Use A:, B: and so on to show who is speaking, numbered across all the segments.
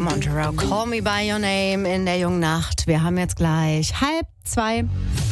A: Montero, Call Me By Your Name in der jungen Nacht. Wir haben jetzt gleich 1:30.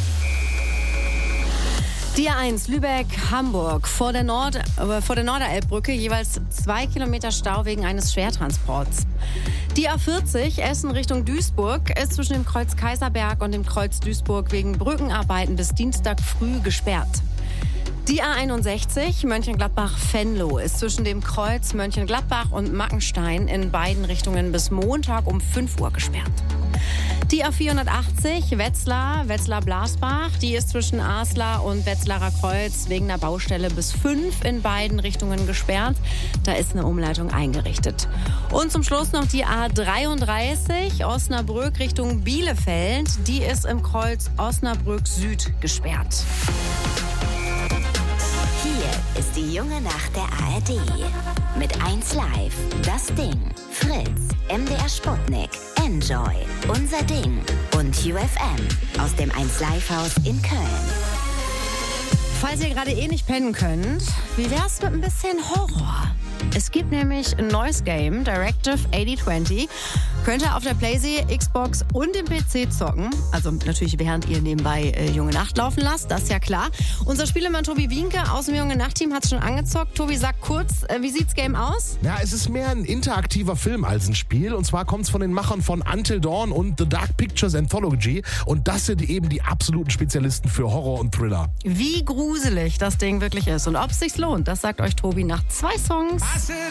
A: Die A1 Lübeck-Hamburg vor der Norderelbbrücke jeweils 2 Kilometer Stau wegen eines Schwertransports. Die A40 Essen Richtung Duisburg ist zwischen dem Kreuz Kaiserberg und dem Kreuz Duisburg wegen Brückenarbeiten bis Dienstag früh gesperrt. Die A61 Mönchengladbach-Venlo ist zwischen dem Kreuz Mönchengladbach und Mackenstein in beiden Richtungen bis Montag um 5 Uhr gesperrt. Die A480 Wetzlar-Blasbach, die ist zwischen Aslar und Wetzlarer Kreuz wegen der Baustelle bis 5 in beiden Richtungen gesperrt. Da ist eine Umleitung eingerichtet. Und zum Schluss noch die A33 Osnabrück Richtung Bielefeld. Die ist im Kreuz Osnabrück Süd gesperrt.
B: Hier ist die junge Nacht der ARD. Mit 1 Live, Das Ding, Fritz, MDR Sputnik, Enjoy, Unser Ding und UFM aus dem 1 Live Haus in Köln.
A: Falls ihr gerade nicht pennen könnt, wie wär's mit ein bisschen Horror? Es gibt nämlich ein neues Game, Directive 8020. Könnt ihr auf der PlayStation, Xbox und dem PC zocken. Also natürlich, während ihr nebenbei Junge Nacht laufen lasst, das ist ja klar. Unser Spielemann Tobi Wienke aus dem Junge Nacht-Team hat es schon angezockt. Tobi, sag kurz, wie sieht's Game aus?
C: Ja, es ist mehr ein interaktiver Film als ein Spiel. Und zwar kommt es von den Machern von Until Dawn und The Dark Pictures Anthology. Und das sind eben die absoluten Spezialisten für Horror und Thriller.
A: Wie gruselig das Ding wirklich ist und ob es sich lohnt, das sagt euch Tobi nach 2 Songs.